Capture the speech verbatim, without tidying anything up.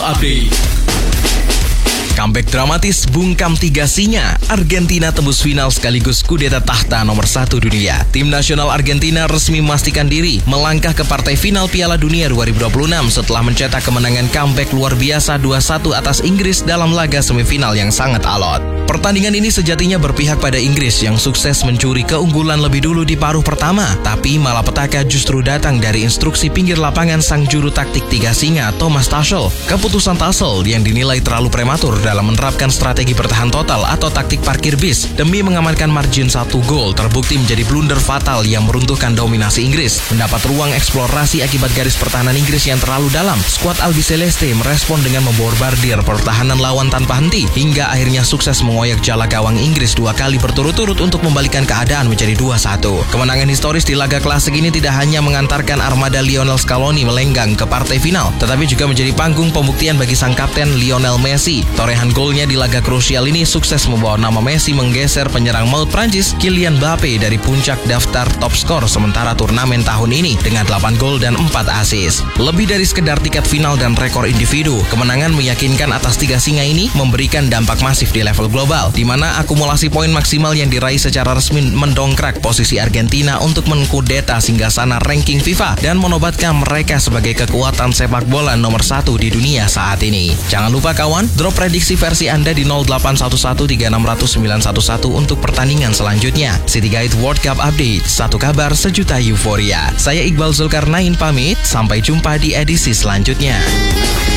Update. Comeback dramatis bungkam tiga singa. Argentina tembus final sekaligus kudeta tahta nomor satu dunia. Tim nasional Argentina resmi memastikan diri melangkah ke partai final Piala Dunia dua ribu dua puluh enam setelah mencetak kemenangan comeback luar biasa dua satu atas Inggris dalam laga semifinal yang sangat alot. Pertandingan ini sejatinya berpihak pada Inggris yang sukses mencuri keunggulan lebih dulu di paruh pertama, tapi malapetaka justru datang dari instruksi pinggir lapangan sang juru taktik tiga singa Thomas Tuchel. Keputusan Tuchel yang dinilai terlalu prematur dalam menerapkan strategi bertahan total atau taktik parkir bis demi mengamankan margin satu gol terbukti menjadi blunder fatal yang meruntuhkan dominasi Inggris. Mendapat ruang eksplorasi akibat garis pertahanan Inggris yang terlalu dalam, skuad Albiceleste merespon dengan memborbardir pertahanan lawan tanpa henti hingga akhirnya sukses mengoyak jala gawang Inggris dua kali berturut-turut untuk membalikan keadaan menjadi dua satu. Kemenangan historis di laga klasik ini tidak hanya mengantarkan armada Lionel Scaloni melenggang ke partai final, tetapi juga menjadi panggung pembuktian bagi sang kapten Lionel Messi. Torehan golnya di laga krusial ini sukses membawa nama Messi menggeser penyerang maut Prancis Kylian Mbappe dari puncak daftar top skor sementara turnamen tahun ini dengan delapan gol dan empat assist. Lebih dari sekedar tiket final dan rekor individu, kemenangan meyakinkan atas tiga singa ini memberikan dampak masif di level global, di mana akumulasi poin maksimal yang diraih secara resmi mendongkrak posisi Argentina untuk mengkudeta singgasana ranking FIFA dan menobatkan mereka sebagai kekuatan sepak bola nomor satu di dunia saat ini. Jangan lupa kawan, drop prediksi versi Anda di nol delapan satu satu tiga enam nol nol sembilan satu satu untuk pertandingan selanjutnya. City Guide World Cup Update, satu kabar sejuta euforia. Saya Iqbal Zulkarnain pamit, sampai jumpa di edisi selanjutnya.